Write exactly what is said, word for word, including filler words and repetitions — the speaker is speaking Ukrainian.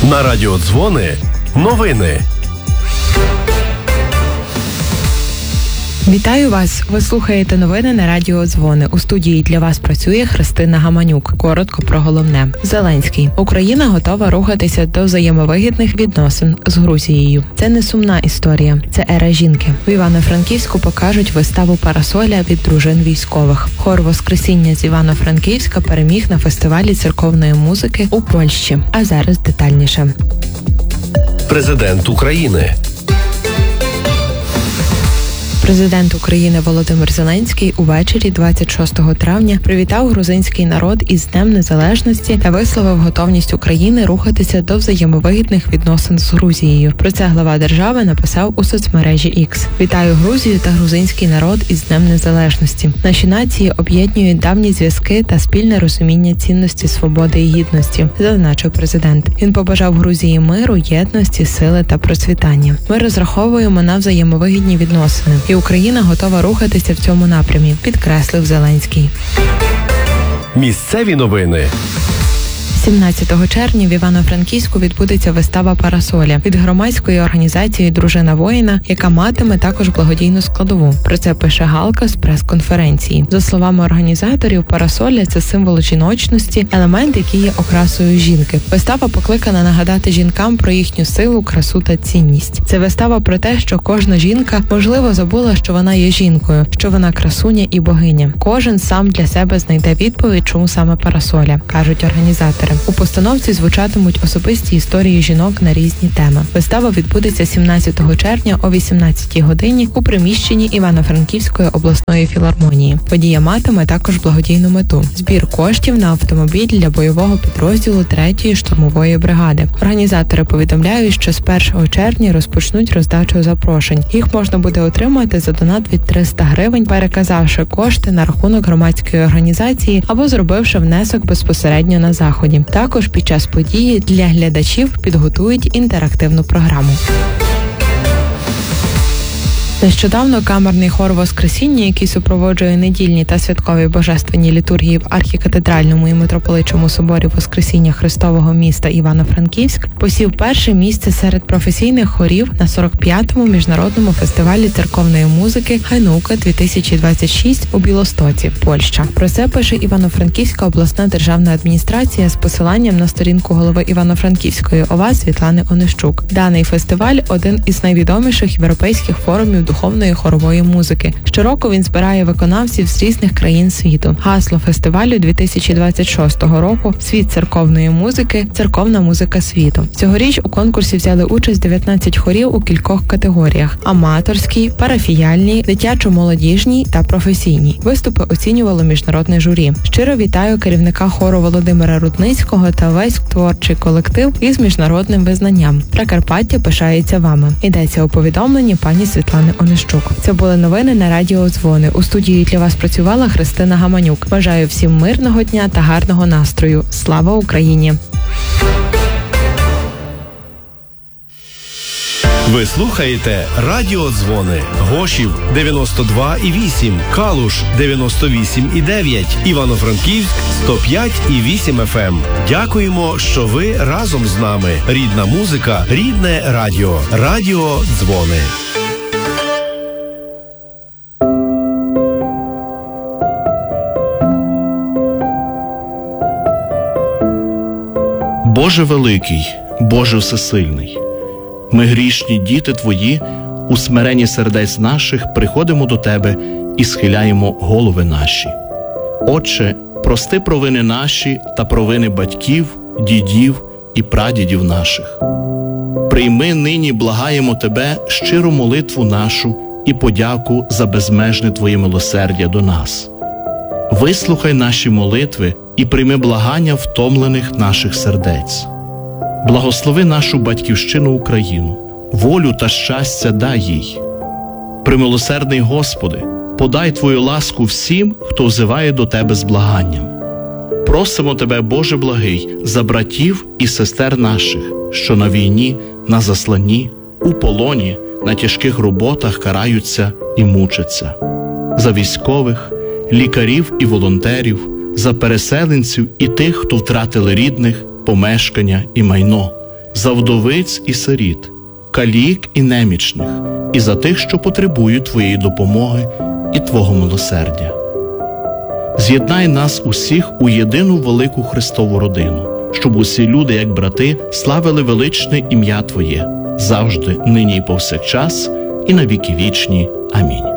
На радіо Дзвони новини. Вітаю вас! Ви слухаєте новини на радіо Дзвони. У студії для вас працює Христина Гаманюк. Коротко про головне. Зеленський. Україна готова рухатися до взаємовигідних відносин з Грузією. Це не сумна історія. Це ера жінки. В Івано-Франківську покажуть виставу «Парасоля» від дружин військових. Хор «Воскресіння» з Івано-Франківська переміг на фестивалі церковної музики у Польщі. А зараз детальніше. Президент України. Президент України Володимир Зеленський увечері двадцять шостого травня привітав грузинський народ із Днем Незалежності та висловив готовність України рухатися до взаємовигідних відносин з Грузією. Про це глава держави написав у соцмережі X. «Вітаю Грузію та грузинський народ із Днем Незалежності. Наші нації об'єднують давні зв'язки та спільне розуміння цінності свободи і гідності», зазначив президент. Він побажав Грузії миру, єдності, сили та процвітання. «Ми розраховуємо на взаємовигідні відносини. І Україна готова рухатися в цьому напрямі», підкреслив Зеленський. Місцеві новини. сімнадцятого червня в Івано-Франківську відбудеться вистава «Парасоля» від громадської організації «Дружина воїна», яка матиме також благодійну складову. Про це пише Галка з прес-конференції. За словами організаторів, «Парасоля» – це символ жіночності, елемент, який є окрасою жінки. Вистава покликана нагадати жінкам про їхню силу, красу та цінність. Це вистава про те, що кожна жінка, можливо, забула, що вона є жінкою, що вона красуня і богиня. Кожен сам для себе знайде відповідь, чому саме «Парасоля», кажуть організатори. У постановці звучатимуть особисті історії жінок на різні теми. Вистава відбудеться сімнадцятого червня о вісімнадцятій годині у приміщенні Івано-Франківської обласної філармонії. Подія матиме також благодійну мету – збір коштів на автомобіль для бойового підрозділу третьої штурмової бригади. Організатори повідомляють, що з першого червня розпочнуть роздачу запрошень. Їх можна буде отримати за донат від триста гривень, переказавши кошти на рахунок громадської організації або зробивши внесок безпосередньо на заході. Також під час події для глядачів підготують інтерактивну програму. Нещодавно камерний хор «Воскресіння», який супроводжує недільні та святкові божественні літургії в архікатедральному і митрополичому соборі Воскресіння Христового міста Івано-Франківськ, посів перше місце серед професійних хорів на сорок п'ятому міжнародному фестивалі церковної музики «Ханука-дві тисячі двадцять шість» у Білостоці, Польща. Про це пише Івано-Франківська обласна державна адміністрація з посиланням на сторінку голови Івано-Франківської ОВА Світлани Онищук. Даний фестиваль – один із найвідоміших європейських форумів духовної хорової музики. Щороку він збирає виконавців з різних країн світу. Гасло фестивалю дві тисячі двадцять шостого року «Світ церковної музики. Церковна музика світу». Цьогоріч у конкурсі взяли участь дев'ятнадцять хорів у кількох категоріях – аматорській, парафіяльній, дитячо-молодіжній та професійній. Виступи оцінювало міжнародне журі. Щиро вітаю керівника хору Володимира Рудницького та весь творчий колектив із міжнародним визнанням. Прикарпаття пишається вами. Йдеться у повідомленні пані Світлани Онищук. Це були новини на радіо Дзвони. У студії для вас працювала Христина Гаманюк. Бажаю всім мирного дня та гарного настрою. Слава Україні! Ви слухаєте Радіо Дзвони. Гошів дев'яносто два і вісім, Калуш дев'яносто вісім і дев'ять, Івано-Франківськ сто п'ять і вісім еф ем. Дякуємо, що ви разом з нами. Рідна музика, рідне радіо. Радіо Дзвони. Боже великий, Боже всесильний, ми грішні діти Твої, у смиренні сердець наших приходимо до Тебе і схиляємо голови наші. Отче, прости провини наші та провини батьків, дідів і прадідів наших. Прийми нині, благаємо Тебе, щиру молитву нашу і подяку за безмежне Твоє милосердя до нас. Вислухай наші молитви і прийми благання втомлених наших сердець. Благослови нашу батьківщину Україну, волю та щастя дай їй. Примилосердний Господи, подай Твою ласку всім, хто взиває до Тебе з благанням. Просимо Тебе, Боже благий, за братів і сестер наших, що на війні, на засланні, у полоні, на тяжких роботах караються і мучаться. За військових, лікарів і волонтерів, за переселенців і тих, хто втратили рідних, помешкання і майно. за вдовиць і сиріт, калік і немічних, і за тих, що потребують Твоєї допомоги і Твого милосердя. З'єднай нас усіх у єдину велику Христову родину, щоб усі люди, як брати, славили величне ім'я Твоє, завжди, нині і повсякчас, і на віки вічні. Амінь.